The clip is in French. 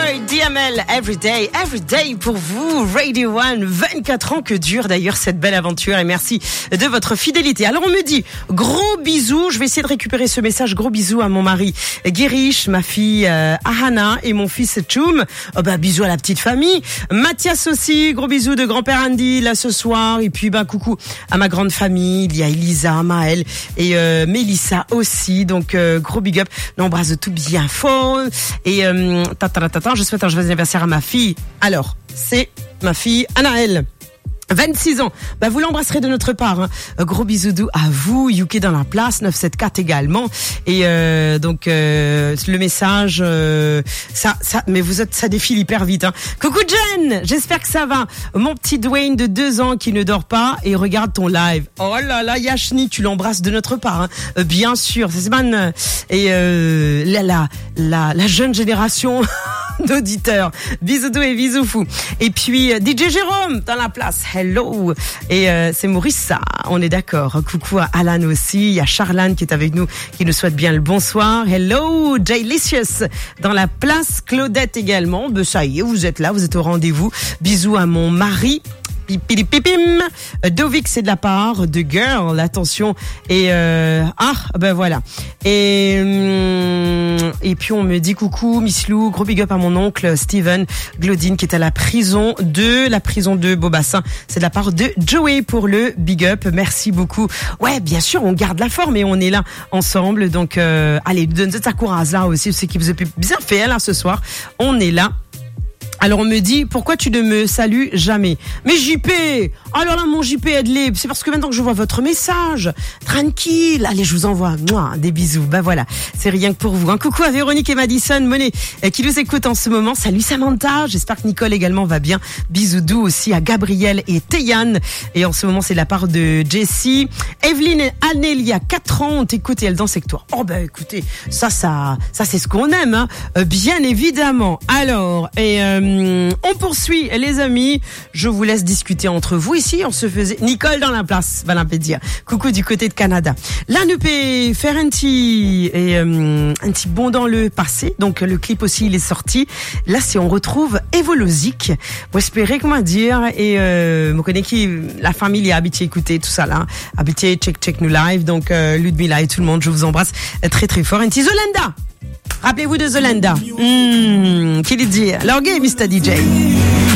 Boy, DML, Everyday pour vous, Radio 1, 24 ans que dure d'ailleurs cette belle aventure et merci de votre fidélité. Alors on me dit, gros bisous, je vais essayer de récupérer ce message, gros bisous à mon mari Guériche, ma fille Ahana et mon fils Tchoum, bisous à la petite famille, Mathias aussi, gros bisous de grand-père Andy là ce soir et puis coucou à ma grande famille, il y a Elisa, Maël et Mélissa aussi, donc gros big up, l'embrasse de tout bien fort et je souhaite un joyeux anniversaire à ma fille. Alors, c'est ma fille Anaëlle. 26 ans. Vous l'embrasserez de notre part. Hein. Gros bisous doux à vous. Yuki dans la place, 974 également. Et le message, mais ça défile hyper vite. Hein. Coucou Jen, j'espère que ça va. Mon petit Dwayne de 2 ans qui ne dort pas et regarde ton live. Oh là là, Yashni, tu l'embrasses de notre part. Hein. Bien sûr, c'est man. Et la jeune génération d'auditeurs. Bisous doux et bisous fous. Et puis DJ Jérôme dans la place. Hello. Et c'est Maurice, ça, on est d'accord. Coucou à Alan aussi. Il y a Charlane qui est avec nous, qui nous souhaite bien le bonsoir. Hello. Jaylicious dans la place. Claudette également. Ça y est, vous êtes là, vous êtes au rendez-vous. Bisous à mon mari. Pipim. Dovik, c'est de la part de Girl, attention. Et voilà. Et puis on me dit coucou Miss Lou, gros big up à mon oncle Steven Glaudine qui est à la prison de Beaubassin. C'est de la part de Joey pour le big up. Merci beaucoup. Ouais, bien sûr, on garde la forme et on est là ensemble. Donc allez, donne ta courage là aussi, ce qui vous a bien fait là ce soir. On est là. Alors on me dit, pourquoi tu ne me salues jamais? Mais JP, alors là mon JP Edley, c'est parce que maintenant que je vois votre message, tranquille, allez je vous envoie des bisous, voilà, c'est rien que pour vous. Un coucou à Véronique et Madison Monet qui nous écoutent en ce moment, salut Samantha, j'espère que Nicole également va bien, bisous doux aussi à Gabriel et Théane, et en ce moment c'est de la part de Jessie. Evelyne et Anélia, 4 ans, on t'écoute et elle danse avec toi. Oh écoutez, ça c'est ce qu'on aime, hein, bien évidemment. Alors, on poursuit les amis, je vous laisse discuter entre vous ici, on se faisait Nicole dans la place, Valampédia. Coucou du côté de Canada. Là nous peut faire un petit bond dans le passé, donc le clip aussi il est sorti. Là c'est on retrouve Evolosic. Vous espérez comment dire et me connais qui la famille est habituée écouter tout ça là, habituée check nous live donc Ludmilla et tout le monde, je vous embrasse très très fort. Un petit Zolanda. Rappelez-vous de Zolanda. Qui lui dit? Alors, game, Mr. DJ.